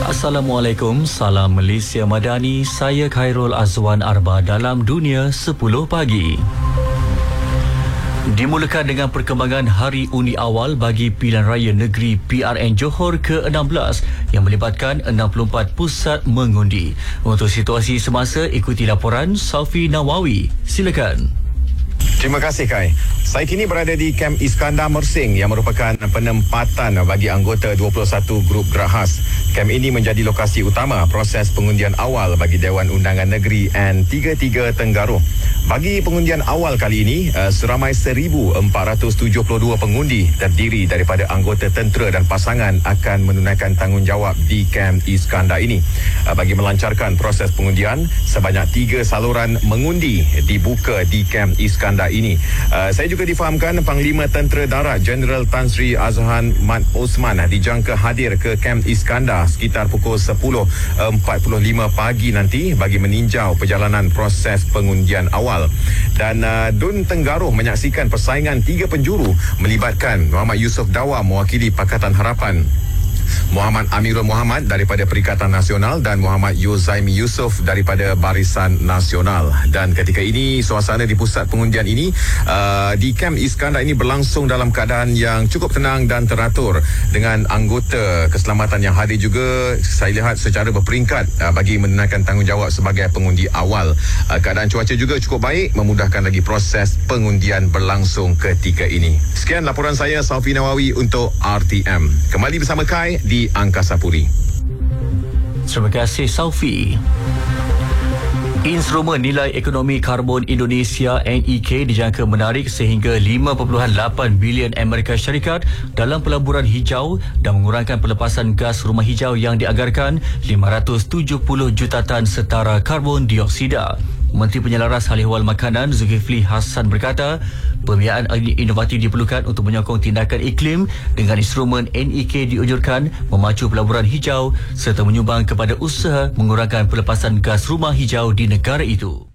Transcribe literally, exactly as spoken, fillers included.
Assalamualaikum, salam Malaysia Madani. Saya Khairul Azwan Arba dalam Dunia sepuluh Pagi. Dimulakan dengan perkembangan Hari Undi Awal bagi Pilihan Raya Negeri P R N Johor ke enam belas yang melibatkan enam puluh empat pusat mengundi. Untuk situasi semasa, ikuti laporan Saufi Nawawi. Silakan. Terima kasih, Kai. Saya kini berada di Kem Iskandar Mersing yang merupakan penempatan bagi anggota dua puluh satu grup gerak khas. Kem ini menjadi lokasi utama proses pengundian awal bagi Dewan Undangan Negeri N tiga puluh tiga Terengganu. Bagi pengundian awal kali ini, seramai seribu empat ratus tujuh puluh dua pengundi terdiri daripada anggota tentera dan pasangan akan menunaikan tanggungjawab di Kem Iskandar ini. Bagi melancarkan proses pengundian, sebanyak tiga saluran mengundi dibuka di Kem Iskandar ini. Uh, saya juga difahamkan Panglima Tentera Darat Jeneral Tan Sri Azhan Mat Osman dijangka hadir ke Kem Iskandar sekitar pukul sepuluh empat puluh lima pagi nanti bagi meninjau perjalanan proses pengundian awal. Dan uh, Dun Terengganu menyaksikan persaingan tiga penjuru melibatkan Muhammad Yusof Dawa mewakili Pakatan Harapan, Muhammad Amirul Muhammad daripada Perikatan Nasional dan Muhammad Yuzaimi Yusof daripada Barisan Nasional. Dan ketika ini, suasana di pusat pengundian ini uh, di Kem Iskandar ini berlangsung dalam keadaan yang cukup tenang dan teratur dengan anggota keselamatan yang hadir juga saya lihat secara berperingkat uh, bagi menunaikan tanggungjawab sebagai pengundi awal. Uh, keadaan cuaca juga cukup baik memudahkan lagi proses pengundian berlangsung ketika ini. Sekian laporan saya, Saufi Nawawi untuk R T M. Kembali bersama Kai di Angkasa Puri. Terima kasih, Saufi. Instrumen Nilai Ekonomi Karbon Indonesia N E K dijangka menarik sehingga lima perpuluhan lapan bilion Amerika Syarikat dalam pelaburan hijau dan mengurangkan pelepasan gas rumah hijau yang dianggarkan lima ratus tujuh puluh juta tan setara karbon dioksida. Menteri Penyelaras Hal Ehwal Makanan Zulkifli Hassan berkata, pembiayaan inovatif diperlukan untuk menyokong tindakan iklim dengan instrumen N E K dianjurkan memacu pelaburan hijau serta menyumbang kepada usaha mengurangkan pelepasan gas rumah hijau di negara itu.